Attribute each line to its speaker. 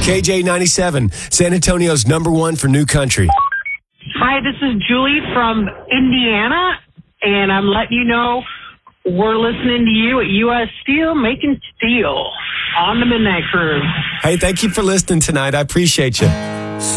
Speaker 1: KJ97, San Antonio's #1 for new country.
Speaker 2: Hi, this is Julie from Indiana, and I'm letting you know we're listening to you at U.S. Steel, making steel on the Midnight Cruise.
Speaker 1: Hey, thank you for listening tonight. I appreciate you.